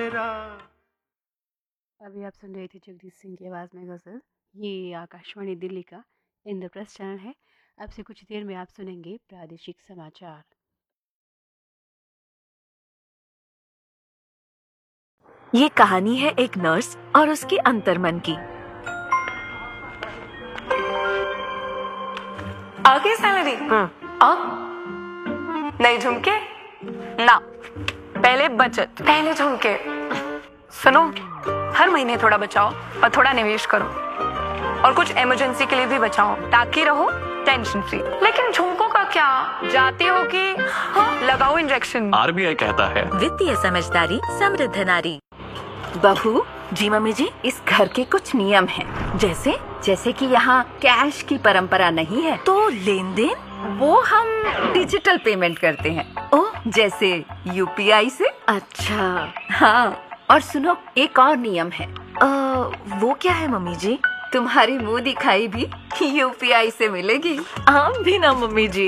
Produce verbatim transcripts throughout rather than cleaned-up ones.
अभी आप सुन रहे थे जगदीश सिंह की आवाज़ में गज़ल। ये आकाशवाणी दिल्ली का इंद्रप्रस्थ चैनल है। अब से कुछ देर में आप सुनेंगे प्रादेशिक समाचार। ये कहानी है एक नर्स और उसके अंतर्मन की। आगे सैलरी अब नहीं झुमके ना, पहले बचत, पहले झुमके। सुनो, हर महीने थोड़ा बचाओ और थोड़ा निवेश करो, और कुछ इमरजेंसी के लिए भी बचाओ ताकि रहो टेंशन फ्री। लेकिन झुमकों का क्या, जाती हो कि हाँ, लगाओ इंजेक्शन। आरबीआई कहता है वित्तीय समझदारी समृद्ध नारी। बहू जी, मम्मी जी, इस घर के कुछ नियम हैं। जैसे जैसे कि यहाँ कैश की परंपरा नहीं है, तो लेन देन वो हम डिजिटल पेमेंट करते हैं। ओह, जैसे यूपीआई से। अच्छा हाँ, और सुनो, एक और नियम है। आ, वो क्या है मम्मी जी? तुम्हारी मुंह दिखाई भी यूपीआई से मिलेगी। आप भी ना मम्मी जी।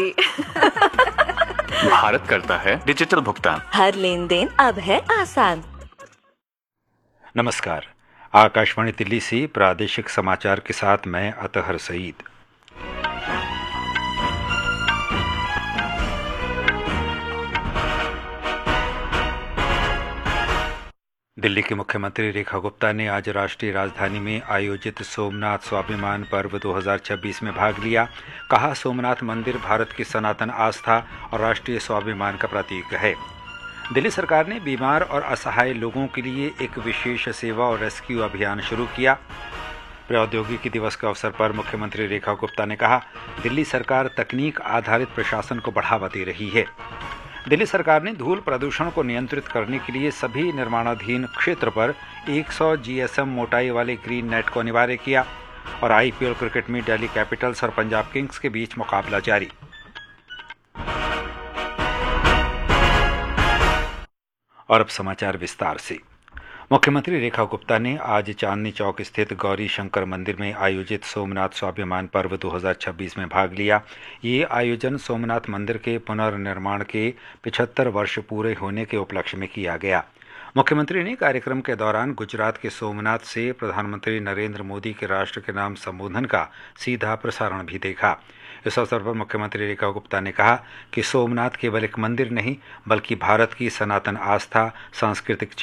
भारत करता है डिजिटल भुगतान। हर लेन देन अब है आसान। नमस्कार, आकाशवाणी दिल्ली से प्रादेशिक समाचार के साथ मैं अतहर सईद। दिल्ली की मुख्यमंत्री रेखा गुप्ता ने आज राष्ट्रीय राजधानी में आयोजित सोमनाथ स्वाभिमान पर्व दो हज़ार छब्बीस में भाग लिया। कहा, सोमनाथ मंदिर भारत की सनातन आस्था और राष्ट्रीय स्वाभिमान का प्रतीक है। दिल्ली सरकार ने बीमार और असहाय लोगों के लिए एक विशेष सेवा और रेस्क्यू अभियान शुरू किया। प्रौद्योगिकी दिवस के अवसर पर मुख्यमंत्री रेखा गुप्ता ने कहा, दिल्ली सरकार तकनीक आधारित प्रशासन को बढ़ावा दे रही है। दिल्ली सरकार ने धूल प्रदूषण को नियंत्रित करने के लिए सभी निर्माणाधीन क्षेत्र पर सौ जीएसएम मोटाई वाले ग्रीन नेट को अनिवार्य किया। और आईपीएल क्रिकेट में दिल्ली कैपिटल्स और पंजाब किंग्स के बीच मुकाबला जारी। और अब समाचार विस्तार से। मुख्यमंत्री रेखा गुप्ता ने आज चांदनी चौक स्थित गौरी शंकर मंदिर में आयोजित सोमनाथ स्वाभिमान पर्व दो हज़ार छब्बीस में भाग लिया। ये आयोजन सोमनाथ मंदिर के पुनर्निर्माण के पचहत्तर वर्ष पूरे होने के उपलक्ष्य में किया गया। मुख्यमंत्री ने कार्यक्रम के दौरान गुजरात के सोमनाथ से प्रधानमंत्री नरेंद्र मोदी के राष्ट्र के नाम संबोधन का सीधा प्रसारण भी देखा। इस अवसर पर मुख्यमंत्री रेखा गुप्ता ने कहा कि सोमनाथ केवल एक मंदिर नहीं, बल्कि भारत की सनातन आस्था, सांस्कृतिक